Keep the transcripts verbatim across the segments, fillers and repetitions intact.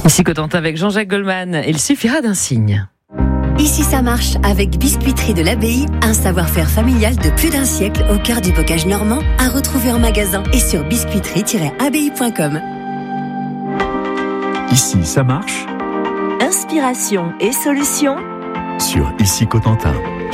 Ici Cotentin avec Jean-Jacques Goldman, il suffira d'un signe. Ici ça marche avec Biscuiterie de l'Abbaye, un savoir-faire familial de plus d'un siècle au cœur du bocage normand, à retrouver en magasin et sur biscuiterie tiret abbaye point com. Ici ça marche. Inspiration et solutions Sur Ici Cotentin.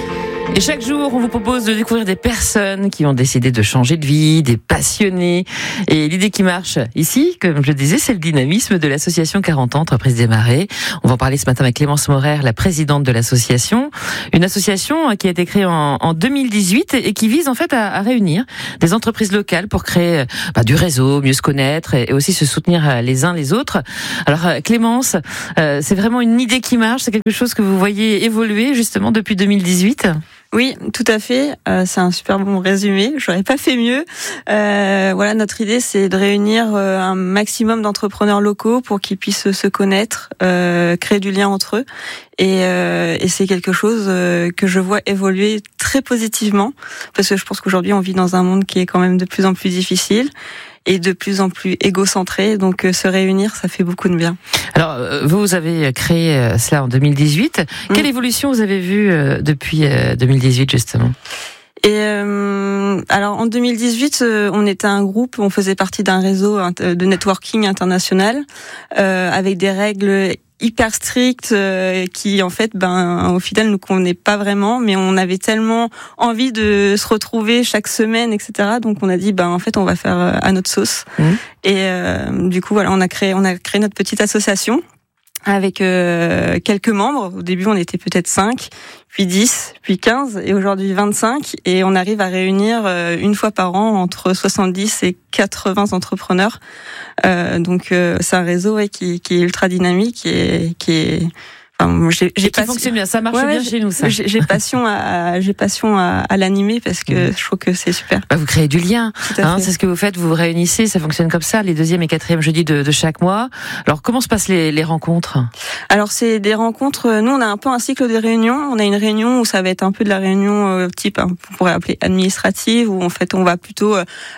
Et chaque jour, on vous propose de découvrir des personnes qui ont décidé de changer de vie, des passionnés. Et l'idée qui marche ici, comme je le disais, c'est le dynamisme de l'association quarante ans, Entreprises des Marais. On va en parler ce matin avec Clémence Morer, la présidente de l'association. Une association qui a été créée en, en deux mille dix-huit et qui vise en fait à, à réunir des entreprises locales pour créer bah, du réseau, mieux se connaître et, et aussi se soutenir les uns les autres. Alors Clémence, euh, c'est vraiment une idée qui marche, c'est quelque chose que vous voyez évoluer justement depuis deux mille dix-huit ? Oui, tout à fait. Euh, c'est un super bon résumé. J'aurais pas fait mieux. Euh, voilà, notre idée, c'est de réunir euh, un maximum d'entrepreneurs locaux pour qu'ils puissent se connaître, euh, créer du lien entre eux. Et, euh, et c'est quelque chose euh, que je vois évoluer très positivement, parce que je pense qu'aujourd'hui, on vit dans un monde qui est quand même de plus en plus difficile et de plus en plus égocentré. Donc, euh, se réunir, ça fait beaucoup de bien. Alors, euh, vous, vous avez créé euh, cela en deux mille dix-huit. Mmh. Quelle évolution vous avez vue euh, depuis euh, deux mille dix-huit, justement ? Et euh, alors en deux mille dix-huit, euh, on était un groupe, on faisait partie d'un réseau de networking international euh, avec des règles hyper strictes euh, qui en fait ben au final nous convenaient pas vraiment, mais on avait tellement envie de se retrouver chaque semaine, et cetera. Donc on a dit ben en fait on va faire euh, à notre sauce. Mmh. Et euh, du coup voilà, on a créé on a créé notre petite association avec euh, quelques membres. Au début, on était peut-être cinq, puis dix, puis quinze, et aujourd'hui vingt-cinq. Et on arrive à réunir euh, une fois par an entre soixante-dix et quatre-vingts entrepreneurs. Euh, donc, euh, c'est un réseau ouais, qui, qui est ultra dynamique et qui est... Enfin, j'ai, j'ai et qui fonctionne bien, ça marche ouais, bien chez nous, ça. J'ai, j'ai passion à, j'ai passion à, à l'animer parce que mmh. je trouve que c'est super. Bah, vous créez du lien, hein, c'est ce que vous faites, vous vous réunissez, ça fonctionne comme ça, les deuxième et quatrième jeudis de, de chaque mois. Alors, comment se passent les, les rencontres ? Alors, c'est des rencontres, nous, on a un peu un cycle de réunions. On a une réunion où ça va être un peu de la réunion euh, type, hein, on pourrait appeler administrative, où en fait, on va plutôt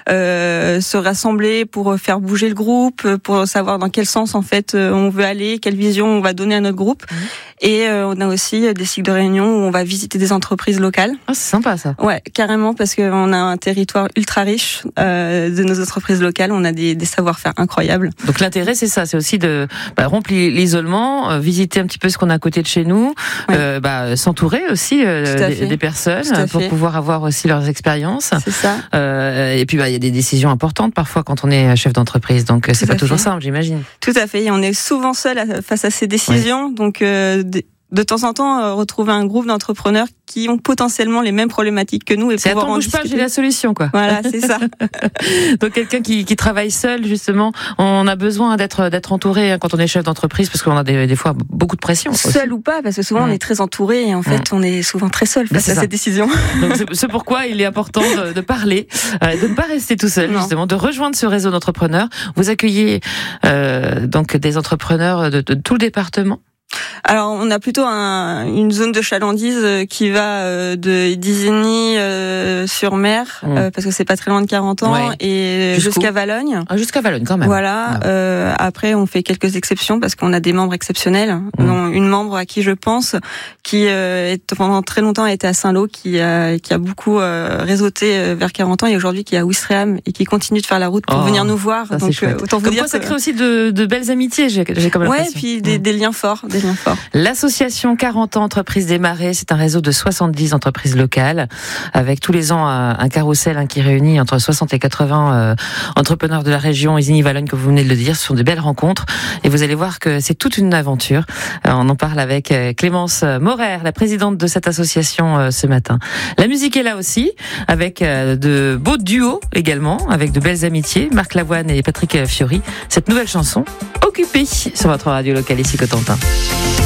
euh, se rassembler pour faire bouger le groupe, pour savoir dans quel sens, en fait, on veut aller, quelle vision on va donner à notre groupe. Mmh. Et euh, on a aussi des cycles de réunions où on va visiter des entreprises locales. Ah, c'est sympa ça. Ouais, carrément, parce qu'on a un territoire ultra riche euh, de nos entreprises locales. On a des, des savoir-faire incroyables. Donc l'intérêt, c'est ça, c'est aussi de bah, rompre l'isolement, euh, visiter un petit peu ce qu'on a à côté de chez nous, ouais. euh, bah, s'entourer aussi euh, des, des personnes pour fait. pouvoir avoir aussi leurs expériences. C'est ça. Euh, et puis, bah, il y a des décisions importantes parfois quand on est chef d'entreprise, donc c'est Tout pas toujours fait. simple, j'imagine. Tout à fait. Et on est souvent seul face à ces décisions, ouais. donc. Euh, De, de temps en temps, euh, retrouver un groupe d'entrepreneurs qui ont potentiellement les mêmes problématiques que nous et c'est pouvoir attends, en bouge discuter. Pas, j'ai la solution, quoi. Voilà, c'est ça. Donc quelqu'un qui, qui travaille seul, justement, on a besoin d'être d'être entouré hein, quand on est chef d'entreprise, parce qu'on a des, des fois beaucoup de pression. Seul ou pas, parce que souvent mmh. on est très entouré et en fait mmh. on est souvent très seul face à ces décisions. Donc c'est, c'est pourquoi il est important de, de parler, euh, de ne pas rester tout seul, non. justement, de rejoindre ce réseau d'entrepreneurs. Vous accueillez euh, donc des entrepreneurs de, de tout le département. Alors, on a plutôt un, une zone de chalandise qui va de d'Isigny euh, sur mer, mmh. euh, parce que c'est pas très loin de quarante ans, ouais. et Jusqu'où jusqu'à Valogne. Ah, jusqu'à Valogne, quand même. Voilà. Ah. Euh, après, on fait quelques exceptions parce qu'on a des membres exceptionnels. Mmh. Dont une membre à qui je pense, qui euh, est, pendant très longtemps a été à Saint-Lô, qui a, qui a beaucoup euh, réseauté vers quarante ans et aujourd'hui qui est à Ouistreham et qui continue de faire la route pour oh, venir nous voir. Ça, Donc, euh, autant vous Comme dire quoi, ça que... crée aussi de, de belles amitiés. J'ai, j'ai comme ouais, l'impression. et puis des, mmh. des liens forts. Des liens forts. L'association quarante ans Entreprises des Marais, c'est un réseau de soixante-dix entreprises locales, avec tous les ans un, un carrousel hein, qui réunit entre soixante et quatre-vingts euh, entrepreneurs de la région Isigny-Valogne, comme vous venez de le dire. Ce sont de belles rencontres et vous allez voir que c'est toute une aventure. Euh, on en parle avec euh, Clémence Morer, la présidente de cette association euh, ce matin. La musique est là aussi, avec euh, de beaux duos également, avec de belles amitiés, Marc Lavoine et Patrick Fiori. Cette nouvelle chanson, Occupée, sur votre radio locale ici Cotentin.